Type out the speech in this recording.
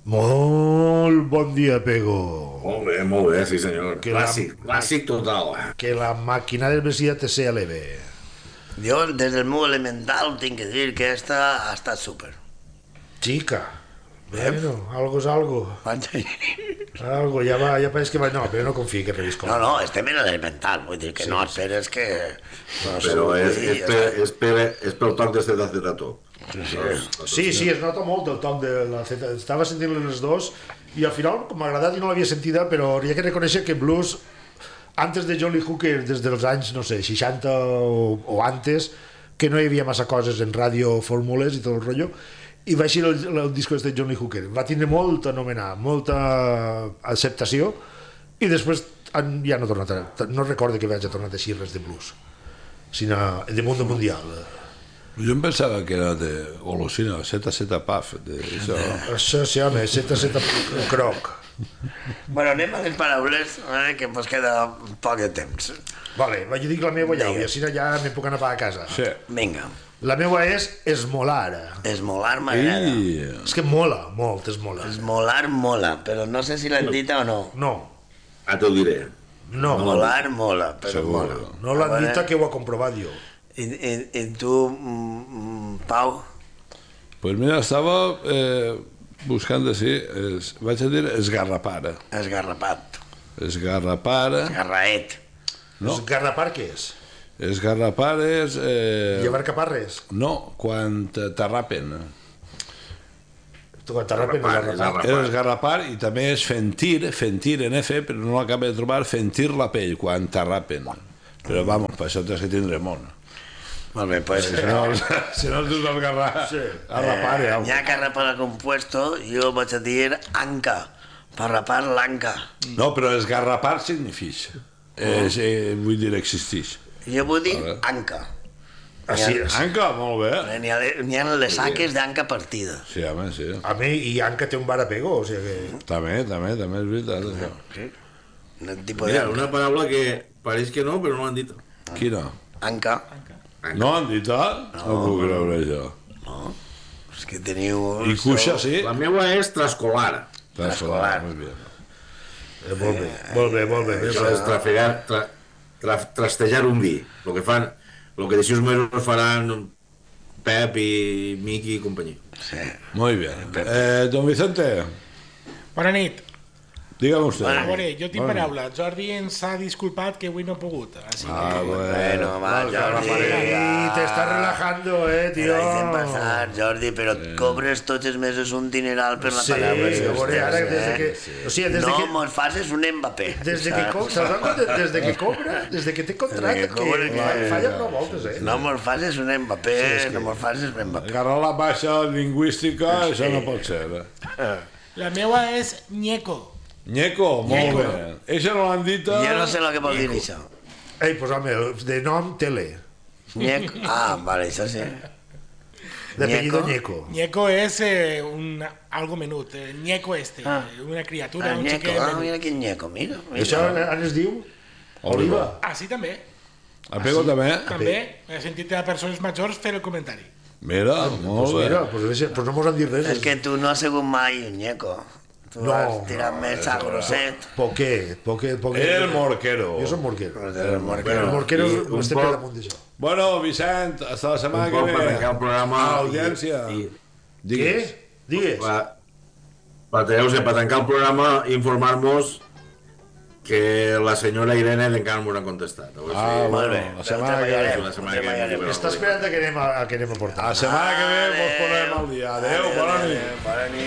Molt bon dia, Pego. Molt bé, sí senyor. Que Clàssic total. Que la màquina del Messia te sea leve. Jo, des del meu elemental, tinc que dir que esta ha estat súper. Chica. Bueno, algo es algo. Algo, ja pareix que va... No, però no confio que revis com. No, estem en elemental, vull dir que sí, no esperes que... No, però és pel toc de ZZZ. Sí, es nota molt el toc de la Z. Estava sentint les dos i al final m'ha agradat i no l'havia sentida, però hi ha que reconèixer que blues antes de John Lee Hooker, des dels anys, no sé, 60 o antes, que no hi havia massa coses en ràdio, fórmules i tot el rotllo, i va així el disco de John Lee Hooker. Va tindre molta anomenar, molta acceptació, i després ja no he tornat no recordo que vaig a tornar a així res de blues, sinó de mundo mundial. Jo em pensava que era de Olosina, ZZ Puff, Això sí, home, ZZ Croc. Bueno, anem a les paraules, que ens queda poc de temps. Vale, vaig dir la meva ja, i així ja me puc anar a casa. Sí. Vinga. La meva és esmolar. Esmolar m'agrada. És que mola, molt, esmolar. Esmolar mola, però no sé si l'han dita o no. No. Ara t'ho diré. No. Molar mola, però mola. No l'han dita, que ho ha comprovat jo. I tu, Pau? Pues mira, estava buscant així, vaig a dir esgarrapar. Esgarrapat. Esgarrapar. Esgarraet. No. Esgarrapar què és? Esgarrapar és... Llevar caparres? No, quan t'arrapen. Quan t'arrapen És esgarrapar i també és fentir en F, però no l'acabo de trobar, fentir la pell, quan t'arrapen. Però vamos, per això tens que tindre món. Molt bé, pues... Si no es dius esgarrar, arrapar. N'hi ha que arrapar el compuesto, jo vaig a dir anca, per rapar l'anca. No, però esgarrapar significa. Vull dir, existeix. Jo vull dir anca. Anca, molt bé. N'hi ha les saques d'anca partida. Sí, home, sí. A mi, i Anca té un bar a Pego, o sigui que... També és veritat, això. Sí. Mira, una paraula que pareix que no, però no l'han dit. Quina? Anca. No han dit, no puc creure això. No, és que teniu... I cuixa, sí? La meva és trascolar. Trascolar, molt bé. Molt bé. Això és trastejar un vi. El que d'aixòs mesos faran Pep i Miqui i companyia. Sí. Muy bien. Don Vicente. Bona nit. Dígame usted. A veure, jo tinc paraula. Jordi ens ha disculpat que avui no ha pogut. Bueno, va, Jordi. T'estàs relajando, tío. Te deixem passar, Jordi, però cobres tots els mesos un dineral per la paraula. Sí, a veure, ara des de que... O sigui, des de que... No mos faces un Mbappé. Des de que cobra, des de que té contracte, que falla prou voltes, No mos faces un Mbappé, no mos faces un Mbappé. Agarrar la baixa lingüística, això no pot ser. La meva és Ñeco. Ñeco, molt bé. Eixa no l'han dit... Jo no sé el que vol dir això. Ei, pues home, de nom Tele. Ñeco. Vale, això sí. D'apellido Ñeco. Ñeco és algo menut. Ñeco una criatura, un xiquet menut. Mira quin Ñeco, mira. Això on es diu? Oliva. Sí, també. A Pego també? També. He sentit a persones majors fer el comentari. Mira, molt bé. Mira, pues no mos han dit res. És que tu no has sigut mai un Ñeco. Tu has tirat més a grosset. Poquet. El morquero. Jo soc morquero. El morquero. El morquero estem per damunt d'això. Bueno, Vicent, hasta la setmana que ve. Per tancar el programa... Audiència. Digues. Per tancar el programa, informar-nos que la senyora Irene encara no m'ho han contestat. Molt bé. La setmana que ve. Està esperant que anem a portar. La setmana que ve vos posarem al dia. Adéu, bona nit.